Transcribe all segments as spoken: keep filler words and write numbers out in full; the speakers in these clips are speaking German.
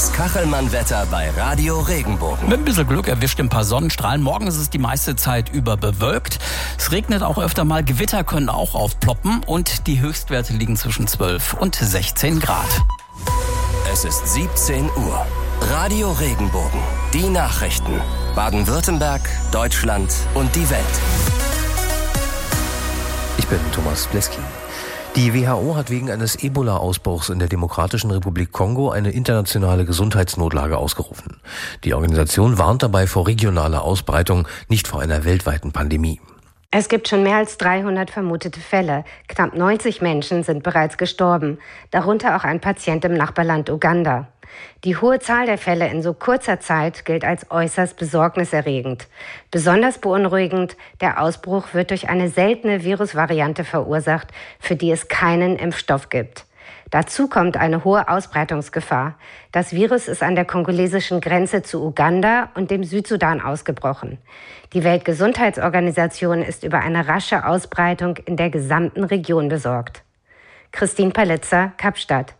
Das Kachelmann-Wetter bei Radio Regenbogen. Mit ein bisschen Glück erwischt ein paar Sonnenstrahlen. Morgen ist es die meiste Zeit über bewölkt. Es regnet auch öfter mal. Gewitter können auch aufploppen. Und die Höchstwerte liegen zwischen zwölf und sechzehn Grad. Es ist siebzehn Uhr. Radio Regenbogen. Die Nachrichten. Baden-Württemberg, Deutschland und die Welt. Ich bin Thomas Bleski. Die W H O hat wegen eines Ebola-Ausbruchs in der Demokratischen Republik Kongo eine internationale Gesundheitsnotlage ausgerufen. Die Organisation warnt dabei vor regionaler Ausbreitung, nicht vor einer weltweiten Pandemie. Es gibt schon mehr als dreihundert vermutete Fälle. Knapp neunzig Menschen sind bereits gestorben, darunter auch ein Patient im Nachbarland Uganda. Die hohe Zahl der Fälle in so kurzer Zeit gilt als äußerst besorgniserregend. Besonders beunruhigend, der Ausbruch wird durch eine seltene Virusvariante verursacht, für die es keinen Impfstoff gibt. Dazu kommt eine hohe Ausbreitungsgefahr. Das Virus ist an der kongolesischen Grenze zu Uganda und dem Südsudan ausgebrochen. Die Weltgesundheitsorganisation ist über eine rasche Ausbreitung in der gesamten Region besorgt. Christine Palitzer, Kapstadt.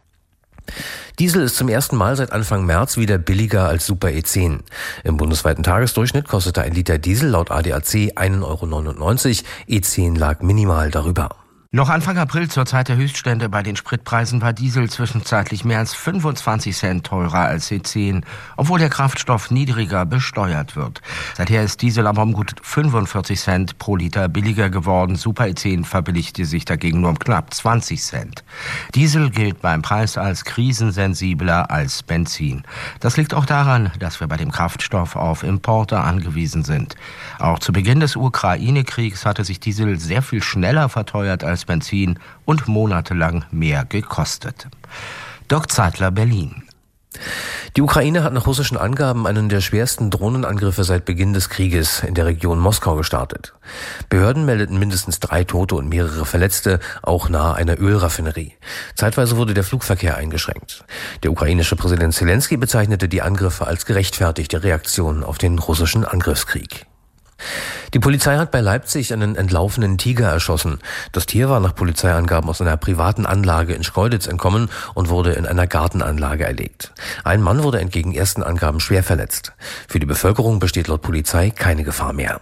Diesel ist zum ersten Mal seit Anfang März wieder billiger als Super E zehn. Im bundesweiten Tagesdurchschnitt kostete ein Liter Diesel laut A D A C ein Euro neunundneunzig, E zehn lag minimal darüber. Noch Anfang April, zur Zeit der Höchststände bei den Spritpreisen, war Diesel zwischenzeitlich mehr als fünfundzwanzig Cent teurer als E zehn, obwohl der Kraftstoff niedriger besteuert wird. Seither ist Diesel aber um gut fünfundvierzig Cent pro Liter billiger geworden. Super E zehn verbilligte sich dagegen nur um knapp zwanzig Cent. Diesel gilt beim Preis als krisensensibler als Benzin. Das liegt auch daran, dass wir bei dem Kraftstoff auf Importe angewiesen sind. Auch zu Beginn des Ukraine-Kriegs hatte sich Diesel sehr viel schneller verteuert als Benzin und monatelang mehr gekostet. Dirk Zeitler, Berlin. Die Ukraine hat nach russischen Angaben einen der schwersten Drohnenangriffe seit Beginn des Krieges in der Region Moskau gestartet. Behörden meldeten mindestens drei Tote und mehrere Verletzte, auch nahe einer Ölraffinerie. Zeitweise wurde der Flugverkehr eingeschränkt. Der ukrainische Präsident Zelensky bezeichnete die Angriffe als gerechtfertigte Reaktion auf den russischen Angriffskrieg. Die Polizei hat bei Leipzig einen entlaufenen Tiger erschossen. Das Tier war nach Polizeiangaben aus einer privaten Anlage in Schkeuditz entkommen und wurde in einer Gartenanlage erlegt. Ein Mann wurde entgegen ersten Angaben schwer verletzt. Für die Bevölkerung besteht laut Polizei keine Gefahr mehr.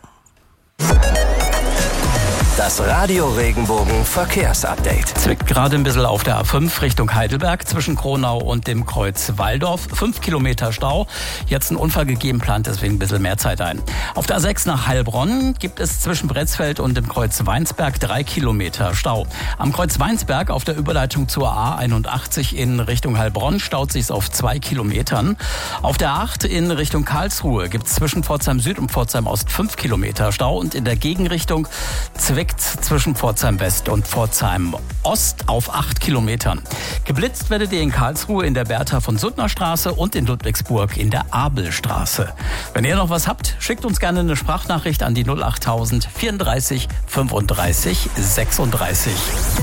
Das Radio Regenbogen Verkehrsupdate. Zwickt gerade ein bisschen auf der A fünf Richtung Heidelberg zwischen Kronau und dem Kreuz Walldorf. Fünf Kilometer Stau. Jetzt ein Unfall gegeben, plant deswegen ein bisschen mehr Zeit ein. Auf der A sechs nach Heilbronn gibt es zwischen Bretzfeld und dem Kreuz Weinsberg drei Kilometer Stau. Am Kreuz Weinsberg auf der Überleitung zur A einundachtzig in Richtung Heilbronn staut sich's auf zwei Kilometern. Auf der A acht in Richtung Karlsruhe gibt es zwischen Pforzheim Süd und Pforzheim Ost fünf Kilometer Stau und in der Gegenrichtung zwickt zwischen Pforzheim West und Pforzheim Ost auf acht Kilometern. Geblitzt werdet ihr in Karlsruhe in der Bertha von Suttner Straße und in Ludwigsburg in der Abelstraße. Wenn ihr noch was habt, schickt uns gerne eine Sprachnachricht an die null achttausend vierunddreißig fünfunddreißig sechsunddreißig.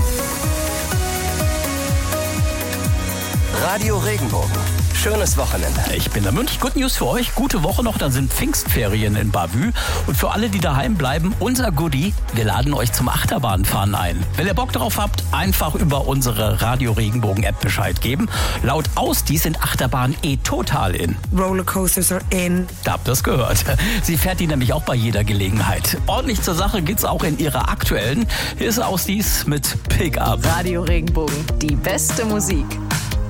Radio Regenbogen. Schönes Wochenende. Ich bin der Münch. Good News für euch. Gute Woche noch, dann sind Pfingstferien in Bavü. Und für alle, die daheim bleiben, unser Goodie, wir laden euch zum Achterbahnfahren ein. Wenn ihr Bock drauf habt, einfach über unsere Radio Regenbogen App Bescheid geben. Laut Ausdi sind Achterbahnen eh total in. Rollercoasters are in. Da habt ihr es gehört. Sie fährt die nämlich auch bei jeder Gelegenheit. Ordentlich zur Sache geht's auch in ihrer aktuellen. Hier ist Ausdi's mit Pick Up. Radio Regenbogen, die beste Musik.